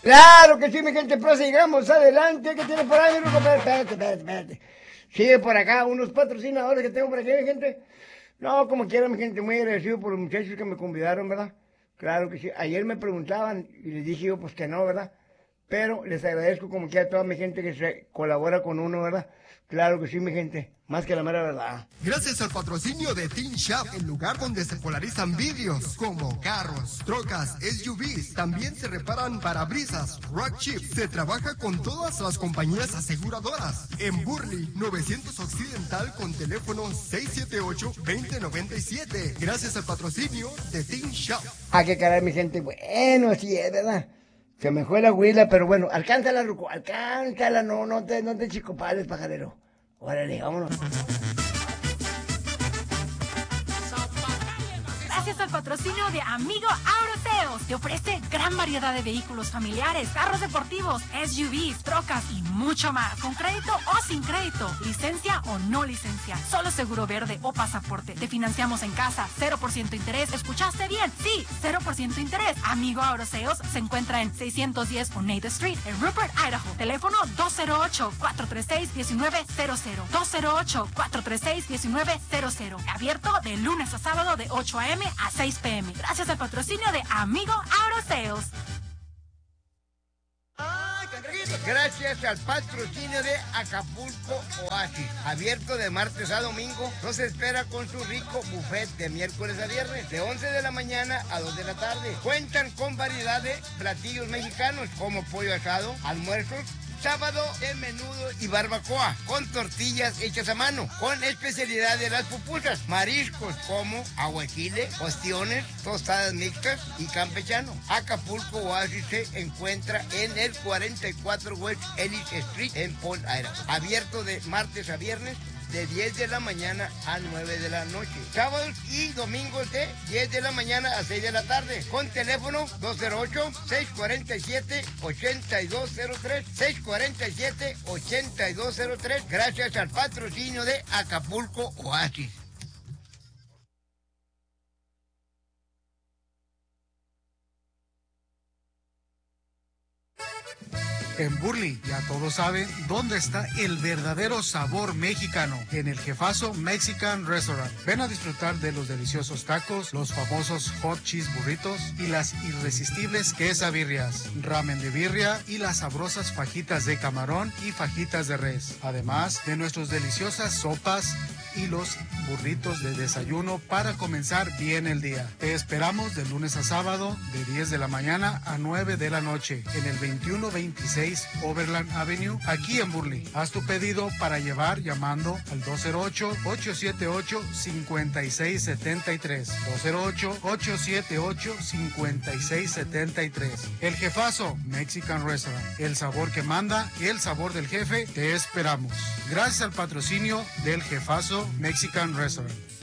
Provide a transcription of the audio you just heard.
Claro que sí, mi gente, pero sigamos adelante. ¿Qué tiene por ahí, mi ruco? Espérate. Sigue por acá, unos patrocinadores que tengo por aquí, mi gente. No, como quiera, mi gente, muy agradecido por los muchachos que me convidaron, ¿verdad? Claro que sí. Ayer me preguntaban y les dije yo, pues que no, ¿verdad? Pero les agradezco como quiera a toda mi gente que se colabora con uno, ¿verdad? Claro que sí, mi gente. Más que la mera verdad. Gracias al patrocinio de Teen Shop, el lugar donde se polarizan vidrios como carros, trocas, SUVs. También se reparan parabrisas, rock chips. Se trabaja con todas las compañías aseguradoras. En Burley, 900 Occidental con teléfono 678-2097. Gracias al patrocinio de Teen Shop. Ah, qué caray, mi gente. Bueno, así es, ¿verdad? Se me fue la huila, pero bueno, alcántala, Ruco, alcántala, no te chicopales, pajarero. Órale, vámonos. Gracias al patrocinio de Amigo Auroseos, te ofrece gran variedad de vehículos familiares, carros deportivos, SUVs, trocas y mucho más, con crédito o sin crédito, licencia o no licencia, solo seguro verde o pasaporte. Te financiamos en casa, 0% interés. ¿Escuchaste bien? Sí, 0% interés. Amigo Auroseos se encuentra en 610 Oneida Street, en Rupert, Idaho. Teléfono 208-436-1900. 208-436-1900. Abierto de lunes a sábado de 8 a.m. a 6 p.m. Gracias al patrocinio de Amigo Auroseos. Gracias al patrocinio de Acapulco Oasis, abierto de martes a domingo, nos espera con su rico buffet de miércoles a viernes, de 11 de la mañana a 2 de la tarde. Cuentan con variedad de platillos mexicanos como pollo asado, almuerzos, sábado de menudo y barbacoa, con tortillas hechas a mano, con especialidad de las pupusas, mariscos como aguachile, ostiones, tostadas mixtas y campechano. Acapulco Oasis se encuentra en el 44 West Ellis Street en Paul, Idaho. Abierto de martes a viernes, de 10 de la mañana a 9 de la noche. Sábados y domingos de 10 de la mañana a 6 de la tarde. Con teléfono 208-647-8203. 647-8203. Gracias al patrocinio de Acapulco Oasis. En Burley, ya todos saben dónde está el verdadero sabor mexicano, en el Jefazo Mexican Restaurant. Ven a disfrutar de los deliciosos tacos, los famosos hot cheese burritos y las irresistibles quesabirrias, ramen de birria y las sabrosas fajitas de camarón y fajitas de res. Además de nuestras deliciosas sopas y los burritos de desayuno para comenzar bien el día. Te esperamos de lunes a sábado de 10 de la mañana a 9 de la noche en el 2126 Overland Avenue, aquí en Burley. Haz tu pedido para llevar llamando al 208-878-5673. 208-878-5673. El Jefazo Mexican Restaurant. El sabor que manda, el sabor del jefe. Te esperamos. Gracias al patrocinio del Jefazo Mexican Restaurant.